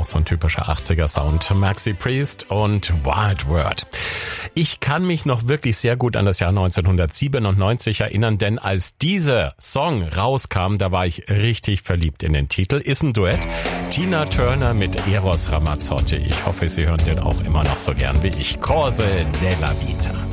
auch so ein typischer 80er-Sound. Maxi Priest und Wild World. Ich kann mich noch wirklich sehr gut an das Jahr 1997 erinnern, denn als dieser Song rauskam, da war ich richtig verliebt in den Titel. Ist ein Duett. Tina Turner mit Eros Ramazzotti. Ich hoffe, Sie hören den auch immer noch so gern wie ich. Cose della Vita.